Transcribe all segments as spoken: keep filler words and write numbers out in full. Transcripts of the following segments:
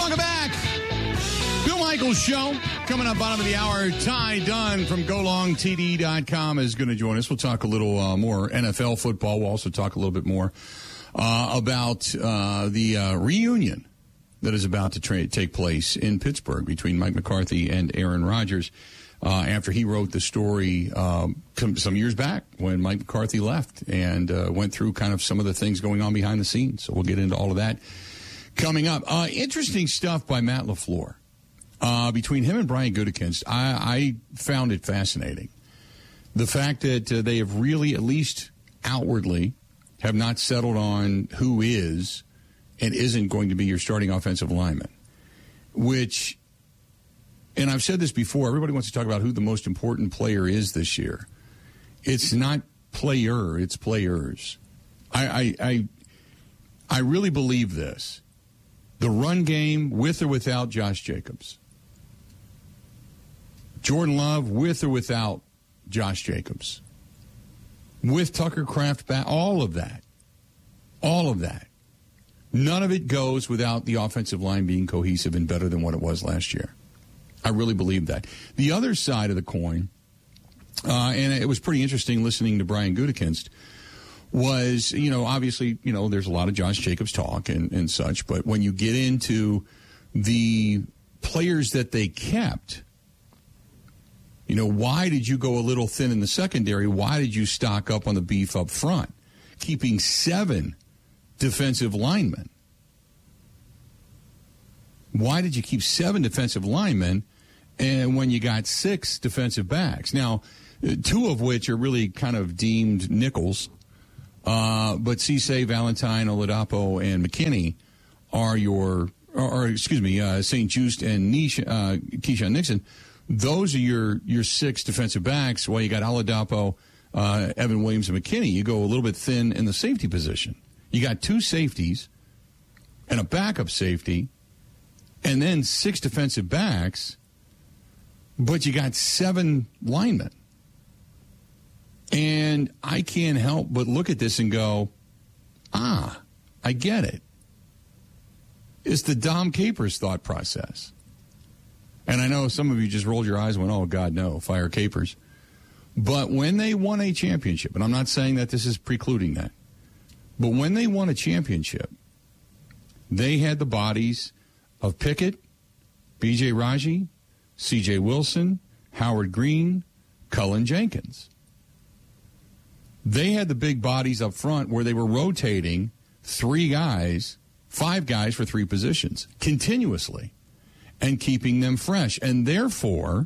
Welcome back. Bill Michaels Show. Coming up bottom of the hour. Ty Dunn from go long T D dot com is going to join us. We'll talk a little uh, more N F L football. We'll also talk a little bit more uh, about uh, the uh, reunion that is about to tra- take place in Pittsburgh between Mike McCarthy and Aaron Rodgers uh, after he wrote the story um, some years back when Mike McCarthy left and uh, went through kind of some of the things going on behind the scenes. So we'll get into all of that coming up. Uh, interesting stuff by Matt LaFleur. Uh, between him and Brian Gutekunst, I, I found it fascinating. The fact that uh, they have really, at least outwardly, have not settled on who is and isn't going to be your starting offensive lineman. Which, and I've said this before, everybody wants to talk about who the most important player is this year. It's not player, it's players. I, I, I, I really believe this. The run game, with or without Josh Jacobs. Jordan Love, with or without Josh Jacobs. With Tucker Kraft back, all of that. All of that. None of it goes without the offensive line being cohesive and better than what it was last year. I really believe that. The other side of the coin, uh, and it was pretty interesting listening to Brian Gutekunst, was, you know, obviously, you know, there's a lot of Josh Jacobs talk and, and such, but when you get into the players that they kept, you know, why did you go a little thin in the secondary? Why did you stock up on the beef up front? Keeping seven defensive linemen. Why did you keep seven defensive linemen and when you got six defensive backs? Now, two of which are really kind of deemed nickels, uh, but Cisse, Valentine, Oladapo, and McKinney are your, or, or excuse me, uh, Saint Just and Nish, uh, Keyshawn Nixon. Those are your, your six defensive backs. Well, you got Oladapo, uh, Evan Williams, and McKinney. You go a little bit thin in the safety position. You got two safeties and a backup safety, and then six defensive backs, but you got seven linemen. And I can't help but look at this and go, ah, I get it. It's the Dom Capers thought process. And I know some of you just rolled your eyes and went, oh, God, no, fire Capers. But when they won a championship, and I'm not saying that this is precluding that, but when they won a championship, they had the bodies of Pickett, B J Raji, C J Wilson, Howard Green, Cullen Jenkins. They had the big bodies up front where they were rotating three guys, five guys for three positions continuously and keeping them fresh. And therefore,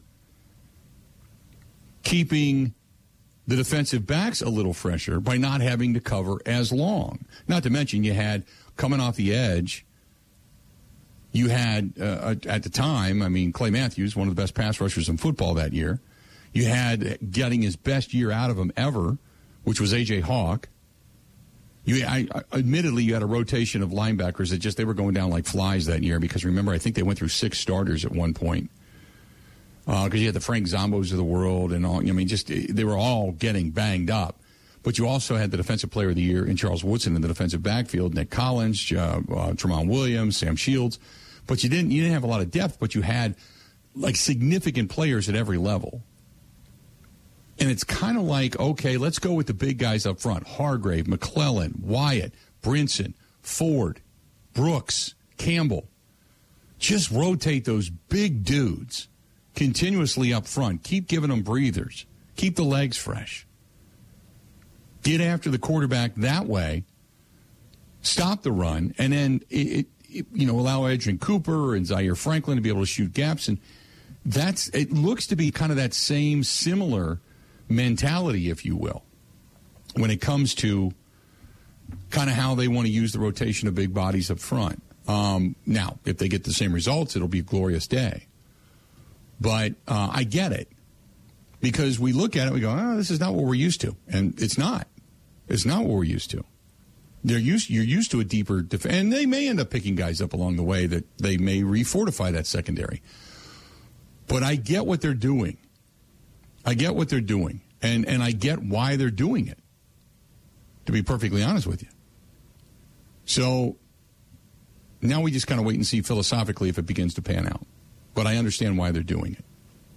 keeping the defensive backs a little fresher by not having to cover as long. Not to mention you had, coming off the edge, you had, uh, at the time, I mean, Clay Matthews, one of the best pass rushers in football that year. You had getting his best year out of him ever, which was A J Hawk. You, I, I, admittedly, you had a rotation of linebackers that just, they were going down like flies that year because, remember, I think they went through six starters at one point. Because uh, you had the Frank Zombos of the world and all. I mean, just they were all getting banged up. But you also had the Defensive Player of the Year in Charles Woodson in the defensive backfield, Nick Collins, uh, uh, Tramon Williams, Sam Shields. But you didn't you didn't have a lot of depth, but you had like significant players at every level. And it's kind of like, okay, let's go with the big guys up front: Hargrave, McClellan, Wyatt, Brinson, Ford, Brooks, Campbell. Just rotate those big dudes continuously up front. Keep giving them breathers. Keep the legs fresh. Get after the quarterback that way. Stop the run. And then, it, it, you know, allow Adrian Cooper and Zaire Franklin to be able to shoot gaps. And that's, it looks to be kind of that same similar mentality, if you will, when it comes to kind of how they want to use the rotation of big bodies up front. Um, now, if they get the same results, it'll be a glorious day. But uh, I get it, because we look at it, we go, oh, this is not what we're used to. And it's not. It's not what we're used to. They're used, you're used to a deeper defense. And they may end up picking guys up along the way that they may refortify that secondary. But I get what they're doing. I get what they're doing. And, and I get why they're doing it, to be perfectly honest with you. So Now we just kind of wait and see philosophically if it begins to pan out. But I understand why they're doing it.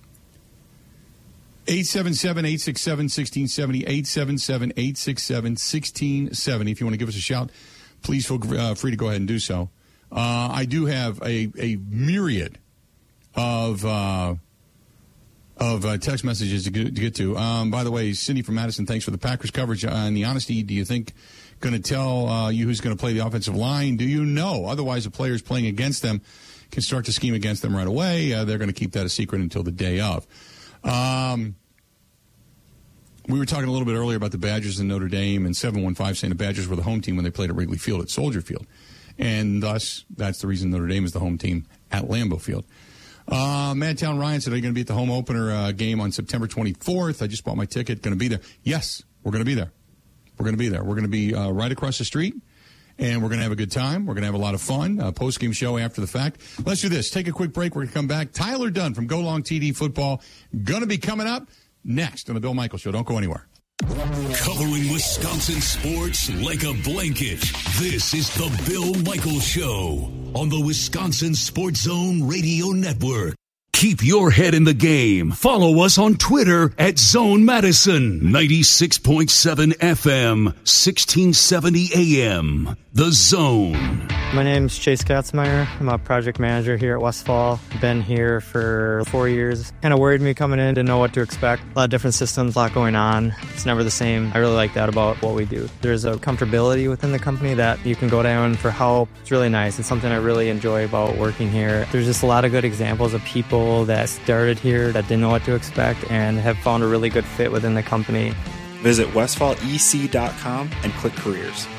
eight seven seven, eight six seven, one six seven zero, eight seven seven, eight six seven, one six seven zero. If you want to give us a shout, please feel uh, free to go ahead and do so. Uh, I do have a, a myriad of uh, of uh, text messages to get to. Get to. Um, by the way, Cindy from Madison, thanks for the Packers coverage. Uh, and the honesty, do you think going to tell uh, you who's going to play the offensive line? Do you know? Otherwise, the players playing against them can start to scheme against them right away. Uh, they're going to keep that a secret until the day of. Um, we were talking a little bit earlier about the Badgers and Notre Dame, and seven one five saying the Badgers were the home team when they played at Wrigley Field at Soldier Field. And thus, that's the reason Notre Dame is the home team at Lambeau Field. Uh, Madtown Ryan said, are you going to be at the home opener uh, game on September twenty-fourth? I just bought my ticket. Going to be there. Yes, we're going to be there. We're going to be there. We're going to be uh, right across the street, and we're going to have a good time. We're going to have a lot of fun. Uh, post-game show after the fact. Let's do this. Take a quick break. We're going to come back. Tyler Dunn from Go Long T D Football going to be coming up next on the Bill Michaels Show. Don't go anywhere. Covering Wisconsin sports like a blanket. This is the Bill Michaels Show on the Wisconsin Sports Zone Radio Network. Keep your head in the game. Follow us on Twitter at Zone Madison. ninety-six point seven F M, sixteen seventy A M. The Zone. My name's Chase Katzmeyer. I'm a project manager here at Westfall. Been here for four years. Kind of worried me coming in, didn't know what to expect. A lot of different systems, a lot going on. It's never the same. I really like that about what we do. There's a comfortability within the company that you can go down for help. It's really nice. It's something I really enjoy about working here. There's just a lot of good examples of people that started here that didn't know what to expect and have found a really good fit within the company. Visit westfall e c dot com and click careers.